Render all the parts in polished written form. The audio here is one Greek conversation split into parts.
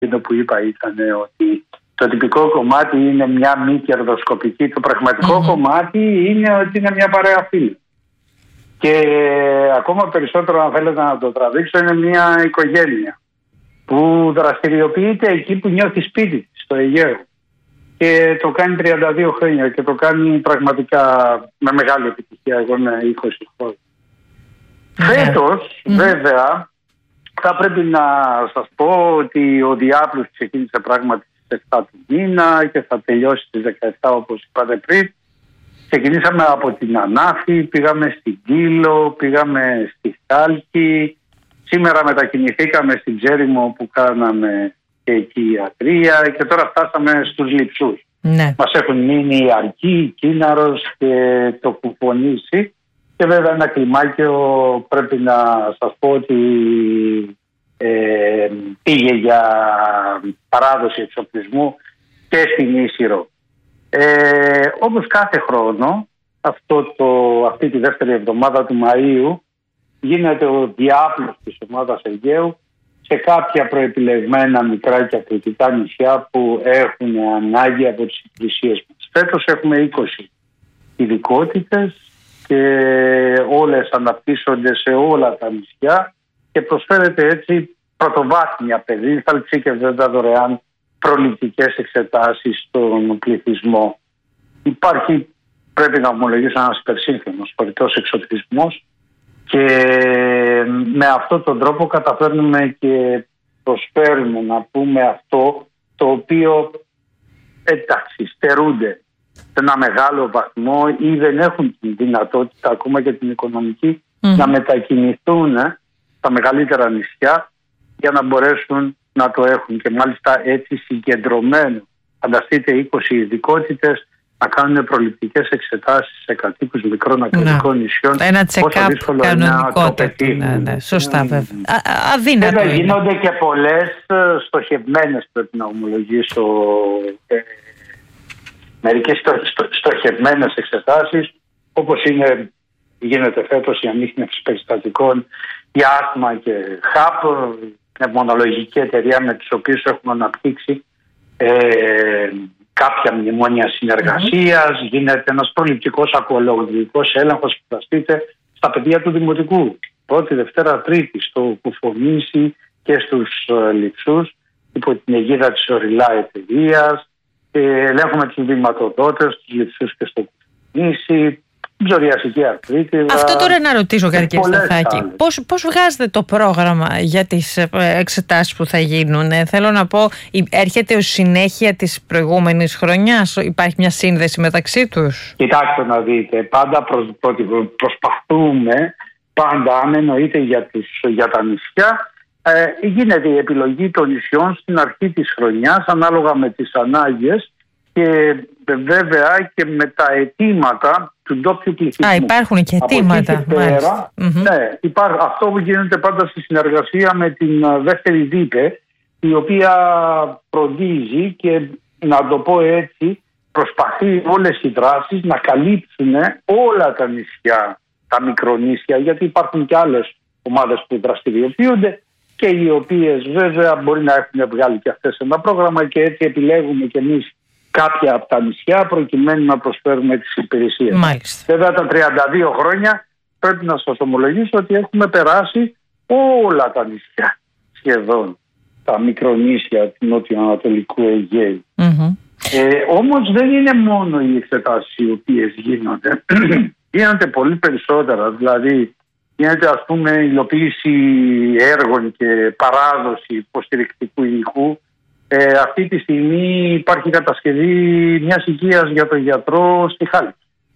εκείνο που είπα ήταν ότι το τυπικό κομμάτι είναι μια μη κερδοσκοπική. Το πραγματικό κομμάτι είναι ότι είναι μια παρέα φίλη. Και ακόμα περισσότερο, αν θέλετε να το τραβήξω, είναι μια οικογένεια που δραστηριοποιείται εκεί που νιώθει σπίτι της, στο Αιγαίο. Και το κάνει 32 χρόνια και το κάνει πραγματικά με μεγάλη επιτυχία. Εγώ είμαι 20 χρόνια. Φέτος, βέβαια, θα πρέπει να σας πω ότι ο διάπλος ξεκίνησε πράγματι στις 7 του μήνα και θα τελειώσει στις 17, όπως είπατε πριν. Ξεκινήσαμε από την Ανάφη, πήγαμε στην Κύλο, πήγαμε στη Χάλκη. Σήμερα μετακινηθήκαμε στην Τζέριμο που κάναμε και εκεί ιατρία και τώρα φτάσαμε στους Λειψούς. Ναι. Μας έχουν μείνει η Αρκή, η Κίναρος και το Κουφονήσι. Και βέβαια ένα κλιμάκιο, πρέπει να σας πω ότι πήγε για παράδοση εξοπλισμού και στην Ίσυρο. Όπως κάθε χρόνο, αυτή τη δεύτερη εβδομάδα του Μαΐου, γίνεται ο διάπλος της ομάδας Αιγαίου σε κάποια προεπιλεγμένα μικρά και ακριτικά νησιά που έχουν ανάγκη από τις υπηρεσίες μας. Φέτος έχουμε 20 ειδικότητες και όλες αναπτύσσονται σε όλα τα νησιά και προσφέρεται έτσι πρωτοβάθμια περίθαλψη και βέβαια δωρεάν προληπτικές εξετάσεις στον πληθυσμό. Υπάρχει, πρέπει να ομολογήσω, ένας υπερσύγχρονος φορητός εξοπλισμός και με αυτόν τον τρόπο καταφέρνουμε και προσφέρουμε, να πούμε, αυτό το οποίο εντάξει στερούνται σε ένα μεγάλο βαθμό ή δεν έχουν την δυνατότητα ακόμα και την οικονομική να μετακινηθούν στα μεγαλύτερα νησιά για να μπορέσουν να το έχουν και μάλιστα έτσι συγκεντρωμένο. Φανταστείτε 20 ειδικότητες να κάνουν προληπτικές εξετάσεις σε κατοίκους μικρών ακριτικών νησιών. Ένα check-up κανονικότατο. Ναι, σωστά βέβαια. Αδύνατο βέβαια γίνονται και πολλές στοχευμένες, πρέπει να ομολογήσω, μερικές στοχευμένες εξετάσεις, όπως γίνεται φέτος η ανίχνευση περιστατικών για άσθμα και ΧΑΠ, πνευμονολογική εταιρεία με τις οποίες έχουμε αναπτύξει κάποια μνημόνια συνεργασίας. Γίνεται ένας προληπτικός ακουολογικός έλεγχος, φανταστείτε, στα παιδεία του Δημοτικού. Πρώτη, Δευτέρα, Τρίτη, στο Κουφονήσι και στους Λειψούς, υπό την αιγίδα της Οριλά εταιρείας. Ελέγχουμε τους βηματοδότες, τους Λειψούς και στο Κουφονήσι. Ψωριασική αρθρίτιδα. Αυτό τώρα να ρωτήσω κάτι, κύριε Σταθάκη. Πώς βγάζετε το πρόγραμμα για τις εξετάσεις που θα γίνουν? Θέλω να πω, έρχεται ως συνέχεια της προηγούμενης χρονιάς? Υπάρχει μια σύνδεση μεταξύ τους? Κοιτάξτε να δείτε, πάντα προσπαθούμε, πάντα αν εννοείται για τα νησιά, γίνεται η επιλογή των νησιών στην αρχή της χρονιάς ανάλογα με τις ανάγκες και βέβαια και με τα αιτήματα του ντόπιου πληθυσμού. Υπάρχουν και αιτήματα. Ναι, αυτό που γίνεται πάντα στη συνεργασία με την δεύτερη ΔΥΠΕ, η οποία φροντίζει και, να το πω έτσι, προσπαθεί όλες οι δράσεις να καλύψουν όλα τα νησιά, τα μικρονήσια, γιατί υπάρχουν και άλλες ομάδες που δραστηριοποιούνται και οι οποίες βέβαια μπορεί να έχουν βγάλει και αυτές ένα πρόγραμμα και έτσι επιλέγουμε και εμείς κάποια από τα νησιά προκειμένου να προσφέρουμε τις υπηρεσίες. Μάλιστα. Βέβαια τα 32 χρόνια πρέπει να σας ομολογήσω ότι έχουμε περάσει όλα τα νησιά σχεδόν, τα μικρονήσια του νότιο-ανατολικού Αιγαίου. Όμως δεν είναι μόνο οι εξετάσεις οι οποίες γίνονται. Γίνονται πολύ περισσότερα, δηλαδή γίνεται ας πούμε υλοποίηση έργων και παράδοση υποστηρικτικού υλικού. Αυτή τη στιγμή υπάρχει κατασκευή μιας οικίας για τον γιατρό στη Χάλκη.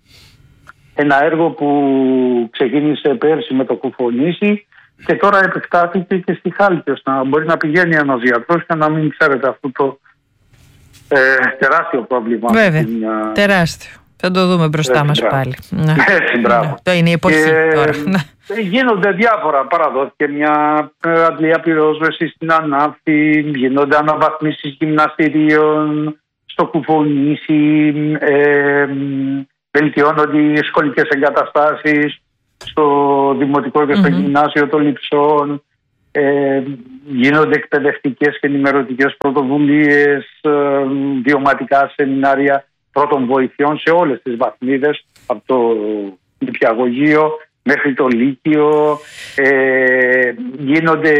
Ένα έργο που ξεκίνησε πέρσι με το Κουφονήσι και τώρα επεκτάθηκε και στη Χάλκη, ώστε να μπορεί να πηγαίνει ένας γιατρός και να μην ξέρετε αυτό το τεράστιο πρόβλημα. Βέβαια, τεράστιο. Θα το δούμε μπροστά μας πάλι. Έτσι, μπράβο. Το είναι η εποχή τώρα. Γίνονται διάφορα. Παραδόθηκε μια αντλία πυρόσβεση στην Ανάφη, γίνονται αναβαθμίσεις γυμναστηρίων στο Κουφονήσι, βελτιώνονται οι σχολικές εγκαταστάσεις στο Δημοτικό και στο Γυμνάσιο των Λειψών. Γίνονται εκπαιδευτικές και ενημερωτικές πρωτοβουλίες, βιωματικά σεμινάρια πρώτων βοηθειών σε όλες τις βαθμίδες, από το νηπιαγωγείο μέχρι το λύκειο. Γίνονται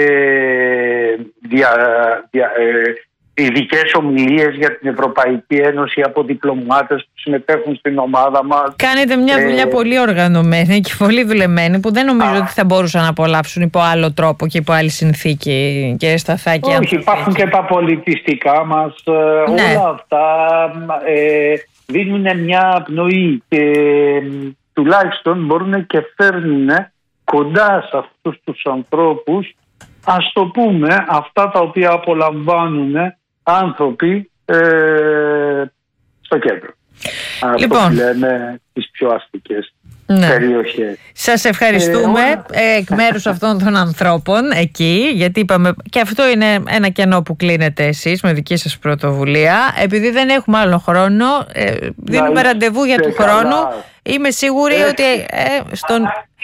ειδικές ομιλίες για την Ευρωπαϊκή Ένωση από διπλωμάτες που συμμετέχουν στην ομάδα μας. Κάνετε μια δουλειά πολύ οργανωμένη και πολύ δουλεμένη, που δεν νομίζω ότι θα μπορούσαν να απολαύσουν υπό άλλο τρόπο και υπό άλλη συνθήκη, κύριε Σταθάκη. Όχι, υπάρχουν και τα πολιτιστικά μας. Ναι. Όλα αυτά δίνουν μια πνοή και τουλάχιστον μπορούν και φέρνουν κοντά σε αυτούς τους ανθρώπους, ας το πούμε, αυτά τα οποία απολαμβάνουν άνθρωποι στο κέντρο. Λοιπόν, αυτό που λέμε τις πιο αστικές περιοχές. Σας ευχαριστούμε εκ μέρους αυτών των ανθρώπων εκεί, γιατί είπαμε και αυτό είναι ένα κενό που κλείνετε εσείς με δική σας πρωτοβουλία. Επειδή δεν έχουμε άλλο χρόνο, δίνουμε ραντεβού για του χρόνου. Είμαι σίγουρη ότι στον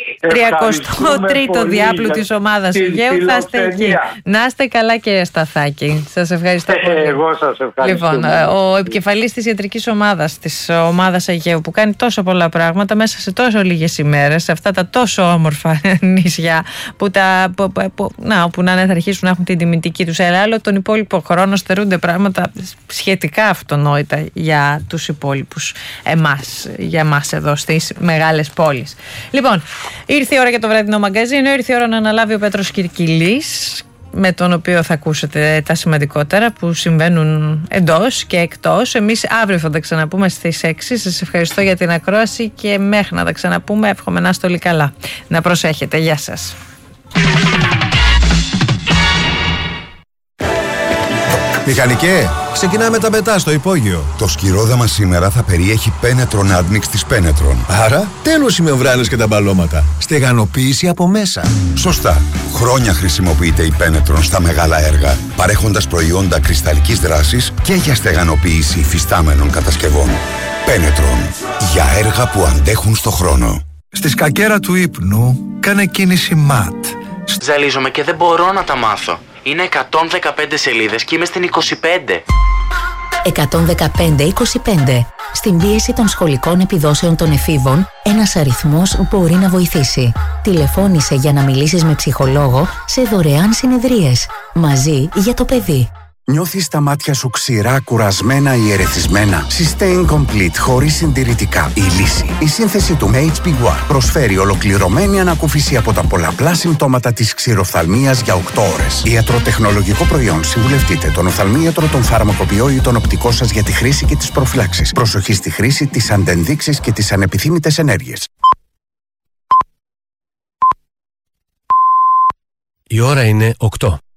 33ο διάπλου της ομάδας Αιγαίου θα είστε εκεί. Να είστε καλά, κύριε Σταθάκη. Σας ευχαριστώ πολύ. Εγώ σας ευχαριστώ. Λοιπόν, ο επικεφαλής της ιατρικής ομάδας της ομάδας Αιγαίου, που κάνει τόσο πολλά πράγματα μέσα σε τόσο λίγες ημέρες, σε αυτά τα τόσο όμορφα νησιά που να θα αρχίσουν να έχουν την τιμητική τους. Αλλά άλλο τον υπόλοιπο χρόνο στερούνται πράγματα σχετικά αυτονόητα για τους υπόλοιπους για εμάς εδώ στις μεγάλες πόλεις. Λοιπόν, ήρθε η ώρα για το βραδινό μαγκαζίνο, ήρθε η ώρα να αναλάβει ο Πέτρος Κυρκυλής, με τον οποίο θα ακούσετε τα σημαντικότερα που συμβαίνουν εντός και εκτός. Εμείς αύριο θα τα ξαναπούμε στις 6. Σας ευχαριστώ για την ακρόαση και μέχρι να τα ξαναπούμε εύχομαι να είστε όλοι καλά. Να προσέχετε. Γεια σας. Μηχανικέ, ξεκινάμε τα μετά στο υπόγειο. Το σκυρόδαμα σήμερα θα περιέχει Penetron Admix της Penetron. Άρα, τέλος οι μεμβράνες και τα μπαλώματα. Στεγανοποίηση από μέσα. Σωστά. Χρόνια χρησιμοποιείται η Penetron στα μεγάλα έργα, παρέχοντας προϊόντα κρυσταλλικής δράσης και για στεγανοποίηση υφιστάμενων κατασκευών. Penetron. Για έργα που αντέχουν στο χρόνο. Στη σκακέρα του ύπνου, κάνε κίνηση MAT. Ζαλίζομαι και δεν μπορώ να τα μάθω. Είναι 115 σελίδες και είμαι στην 25. 115-25. Στην πίεση των σχολικών επιδόσεων των εφήβων, ένας αριθμός μπορεί να βοηθήσει. Τηλεφώνησε για να μιλήσεις με ψυχολόγο σε δωρεάν συνεδρίες. Μαζί για το παιδί. Νιώθεις τα μάτια σου ξηρά, κουρασμένα ή ερεθισμένα? Sustain Complete, χωρίς συντηρητικά. Η λύση. Η σύνθεση του HB1 προσφέρει ολοκληρωμένη ανακούφιση από τα πολλαπλά συμπτώματα της ξηροφθαλμίας για 8 ώρες. Ιατροτεχνολογικό προϊόν. Συμβουλευτείτε τον οφθαλμίατρο, τον φαρμακοποιό ή τον οπτικό σας για τη χρήση και τις προφυλάξεις. Προσοχή στη χρήση, τις αντενδείξεις και τις ανεπιθύμητες ενέργειες. Η ώρα είναι 8.